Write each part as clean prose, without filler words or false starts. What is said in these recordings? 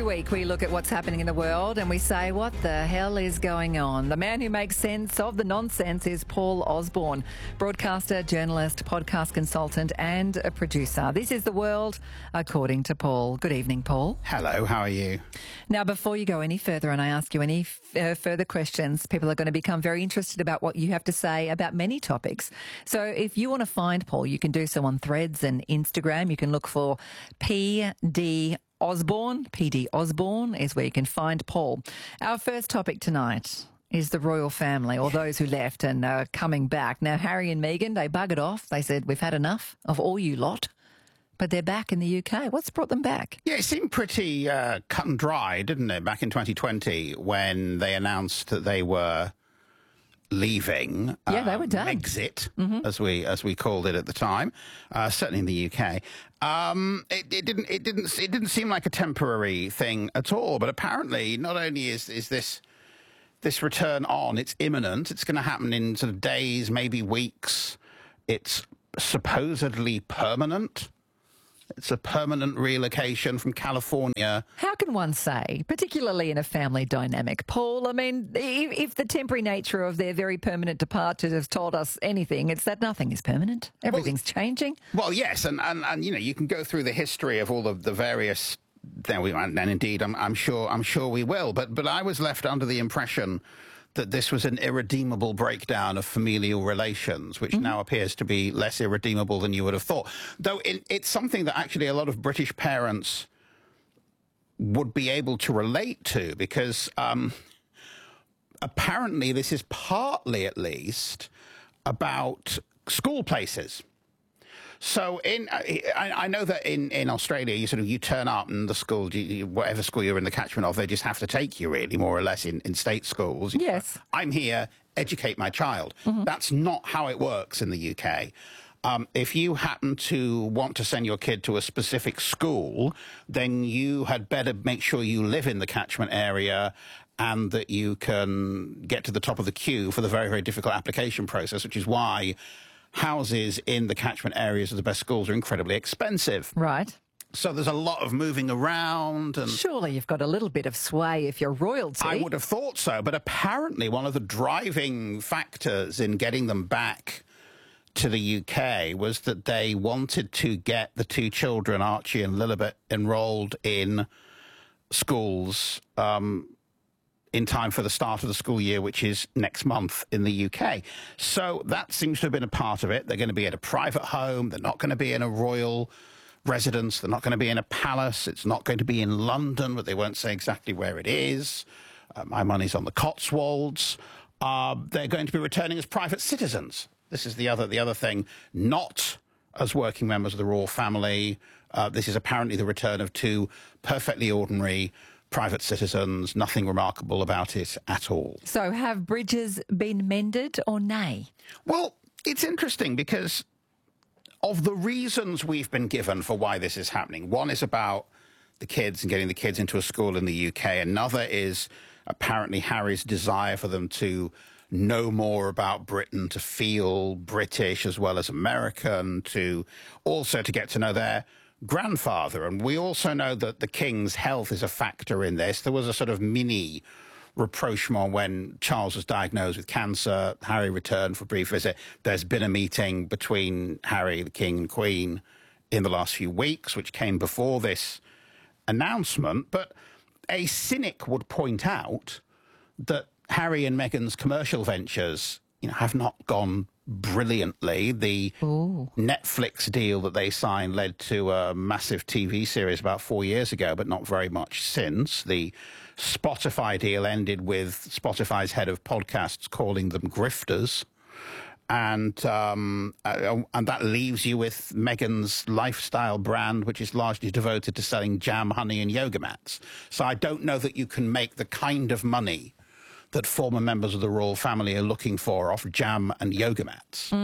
Every week we look at what's happening in the world and we say, what the hell is going on? The man who makes sense of the nonsense is Paul Osborne, broadcaster, journalist, podcast consultant and a producer. This is The World According to Paul. Good evening, Paul. Hello, how are you? Now, before you go any further and I ask you any further questions, people are going to become very interested about what you have to say about many topics. So if you want to find Paul, you can do so on Threads and Instagram. You can look for PD Osborne. PD Osborne is where you can find Paul. Our first topic tonight is the royal family, or those who left and are coming back. Now, Harry and Meghan, they buggered off. They said, we've had enough of all you lot. But they're back in the UK. What's brought them back? Yeah, it seemed pretty cut and dry, didn't it, back in 2020 when they announced that they were leaving. Yeah, they were done. Exit, as we called it at the time, certainly in the UK. It didn't seem like a temporary thing at all. But apparently, not only is this return on, it's imminent. It's going to happen in sort of days, maybe weeks. It's supposedly permanent. It's a permanent relocation from California. How can one say, particularly in a family dynamic, Paul? I mean, if the temporary nature of their very permanent departure has told us anything, it's that nothing is permanent. Everything's changing. Well, yes, and you know, you can go through the history of all of the various. And indeed, I'm sure we will. But I was left under the impression that this was an irredeemable breakdown of familial relations, which now appears to be less irredeemable than you would have thought. Though it's something that actually a lot of British parents would be able to relate to, because apparently this is partly, at least, about school places. So I know that in Australia, you turn up and the school, whatever school you're in the catchment of, they just have to take you, really, more or less, in state schools. Yes. I'm here, educate my child. That's not how it works in the UK. If you happen to want to send your kid to a specific school, then you had better make sure you live in the catchment area and that you can get to the top of the queue for the very, very difficult application process, which is why houses in the catchment areas of the best schools are incredibly expensive. Right. So there's a lot of moving around. And surely you've got a little bit of sway if you're royalty. I would have thought so. But apparently one of the driving factors in getting them back to the UK was that they wanted to get the two children, Archie and Lilibet, enrolled in schools in time for the start of the school year, which is next month in the UK. So that seems to have been a part of it. They're going to be at a private home. They're not going to be in a royal residence. They're not going to be in a palace. It's not going to be in London, but they won't say exactly where it is. My money's on the Cotswolds. They're going to be returning as private citizens. This is the other thing, not as working members of the royal family. This is apparently the return of two perfectly ordinary private citizens, nothing remarkable about it at all. So have bridges been mended or nay? Well, it's interesting because of the reasons we've been given for why this is happening. One is about the kids and getting the kids into a school in the UK. Another is apparently Harry's desire for them to know more about Britain, to feel British as well as American, to also to get to know their grandfather. And we also know that the King's health is a factor in this. There was a sort of mini rapprochement when Charles was diagnosed with cancer. Harry returned for a brief visit. There's been a meeting between Harry, the King and Queen in the last few weeks, which came before this announcement. But a cynic would point out that Harry and Meghan's commercial ventures, have not gone brilliantly. The Netflix deal that they signed led to a massive TV series about 4 years ago, but not very much since. The Spotify deal ended with Spotify's head of podcasts calling them grifters. And that leaves you with Meghan's lifestyle brand, which is largely devoted to selling jam, honey and yoga mats. So I don't know that you can make the kind of money that former members of the royal family are looking for off jam and yoga mats.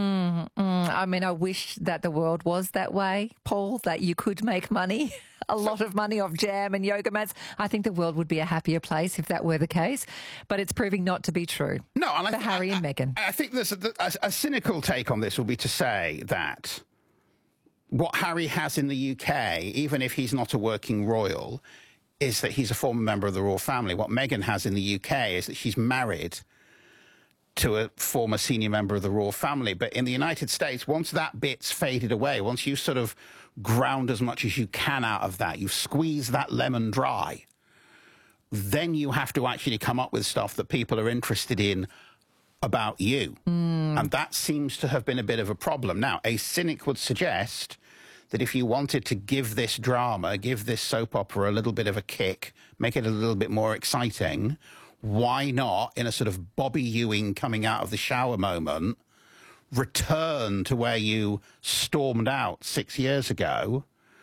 I mean, I wish that the world was that way, Paul, that you could make money, a lot of money off jam and yoga mats. I think the world would be a happier place if that were the case, but it's proving not to be true. No, and for Harry and Meghan. I think there's a cynical take on this will be to say that what Harry has in the UK, even if he's not a working royal, is that he's a former member of the royal family. What Meghan has in the UK is that she's married to a former senior member of the royal family. But in the United States, once that bit's faded away, once you sort of ground as much as you can out of that, you've squeezed that lemon dry, then you have to actually come up with stuff that people are interested in about you. And that seems to have been a bit of a problem. Now, a cynic would suggest that if you wanted to give this drama, give this soap opera a little bit of a kick, make it a little bit more exciting, why not, in a sort of Bobby Ewing coming out of the shower moment, return to where you stormed out 6 years ago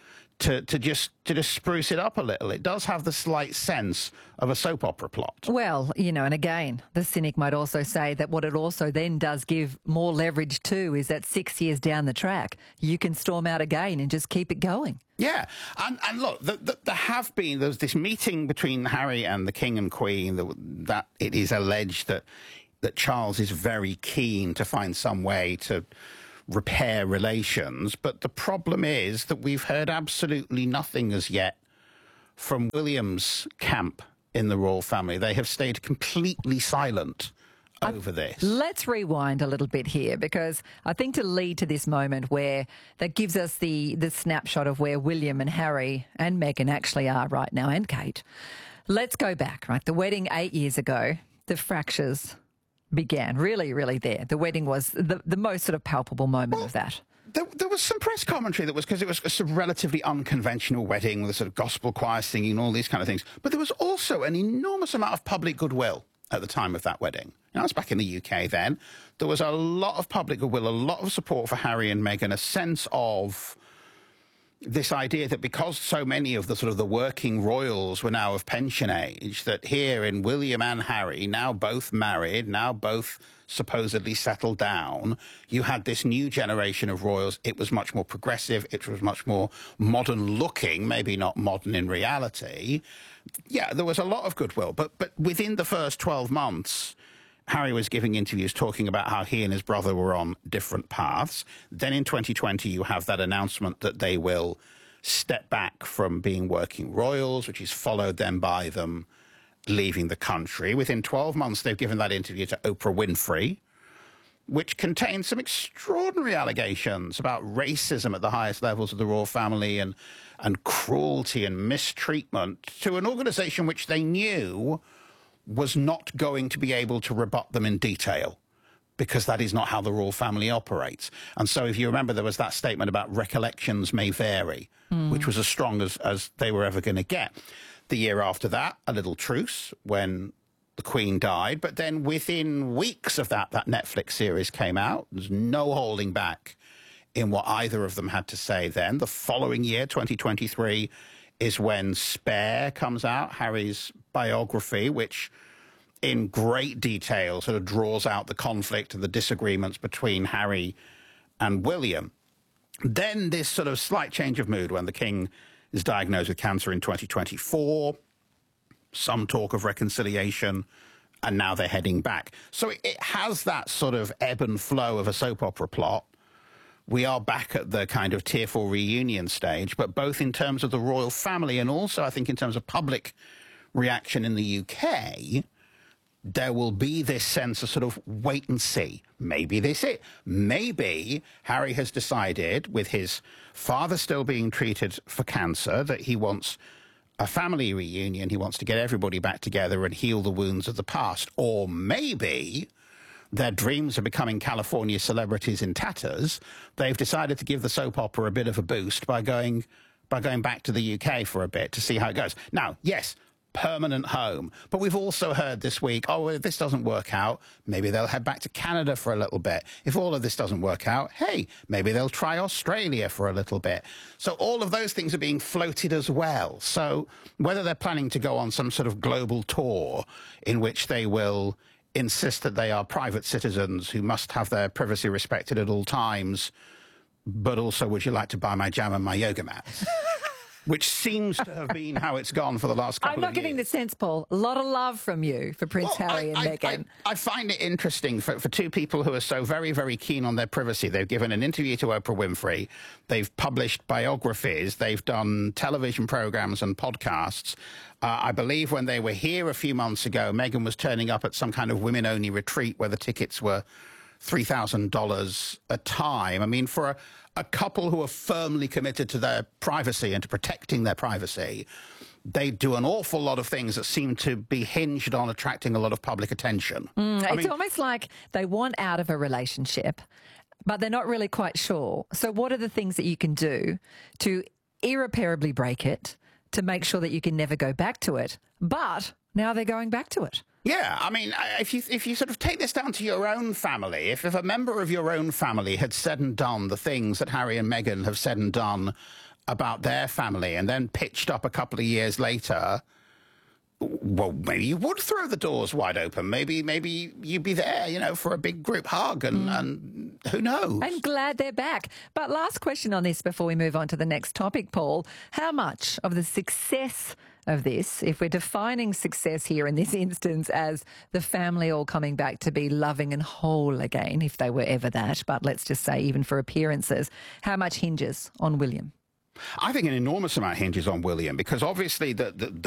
to just spruce it up a little? It does have the slight sense of a soap opera plot. Well, you know, and again, the cynic might also say that what it also then does give more leverage to is that 6 years down the track, you can storm out again and just keep it going. Yeah, and look, there's this meeting between Harry and the King and Queen that it is alleged that Charles is very keen to find some way to repair relations, but the problem is that we've heard absolutely nothing as yet from William's camp in the royal family. They have stayed completely silent over this. Let's rewind a little bit here, because I think to lead to this moment where that gives us the snapshot of where William and Harry and Meghan actually are right now, and Kate. Let's go back, right? The wedding 8 years ago, the fractures began really there. The wedding was the most sort of palpable moment of that. There was some press commentary that was because it was a sort of relatively unconventional wedding with a sort of gospel choir singing and all these kind of things. But there was also an enormous amount of public goodwill at the time of that wedding. I was back in the UK then. There was a lot of public goodwill, a lot of support for Harry and Meghan, a sense of this idea that because so many of the sort of the working royals were now of pension age, that here in William and Harry, now both married, now both supposedly settled down, you had this new generation of royals. It was much more progressive. It was much more modern looking, maybe not modern in reality. Yeah, there was a lot of goodwill. But within the first 12 months, Harry was giving interviews talking about how he and his brother were on different paths. Then in 2020, you have that announcement that they will step back from being working royals, which is followed then by them leaving the country. Within 12 months, they've given that interview to Oprah Winfrey, which contained some extraordinary allegations about racism at the highest levels of the royal family and cruelty and mistreatment to an organisation which they knew was not going to be able to rebut them in detail, because that is not how the royal family operates. And so if you remember, there was that statement about recollections may vary, which was as strong as they were ever going to get. The year after that, a little truce when the Queen died. But then within weeks of that Netflix series came out. There's no holding back in what either of them had to say then. The following year, 2023, is when Spare comes out, Harry's biography, which in great detail sort of draws out the conflict and the disagreements between Harry and William. Then this sort of slight change of mood when the King is diagnosed with cancer in 2024, some talk of reconciliation, and now they're heading back. So it has that sort of ebb and flow of a soap opera plot. We are back at the kind of tearful reunion stage, but both in terms of the royal family and also, I think, in terms of public reaction in the UK, there will be this sense of sort of wait and see. Maybe this is it. Maybe Harry has decided, with his father still being treated for cancer, that he wants a family reunion. He wants to get everybody back together and heal the wounds of the past. Or maybe their dreams of becoming California celebrities in tatters, they've decided to give the soap opera a bit of a boost by going back to the UK for a bit to see how it goes. Now, yes, permanent home. But we've also heard this week, oh, if this doesn't work out, maybe they'll head back to Canada for a little bit. If all of this doesn't work out, hey, maybe they'll try Australia for a little bit. So all of those things are being floated as well. So whether they're planning to go on some sort of global tour in which they will insist that they are private citizens who must have their privacy respected at all times, but also, would you like to buy my jam and my yoga mats? which seems to have been how it's gone for the last couple of years. I'm not getting the sense, Paul. A lot of love from you for Prince Harry and Meghan. I find it interesting for two people who are so very, very keen on their privacy. They've given an interview to Oprah Winfrey. They've published biographies. They've done television programs and podcasts. I believe when they were here a few months ago, Meghan was turning up at some kind of women-only retreat where the tickets were $3,000 a time. I mean, for a couple who are firmly committed to their privacy and to protecting their privacy, they do an awful lot of things that seem to be hinged on attracting a lot of public attention. It's almost like they want out of a relationship, but they're not really quite sure. So what are the things that you can do to irreparably break it, to make sure that you can never go back to it? But now they're going back to it. Yeah, I mean, if you sort of take this down to your own family, if a member of your own family had said and done the things that Harry and Meghan have said and done about their family and then pitched up a couple of years later, well, maybe you would throw the doors wide open. Maybe you'd be there, you know, for a big group hug and who knows? I'm glad they're back. But last question on this before we move on to the next topic, Paul. How much of the success of this, if we're defining success here in this instance as the family all coming back to be loving and whole again, if they were ever that, but let's just say even for appearances, how much hinges on William? I think an enormous amount hinges on William, because obviously the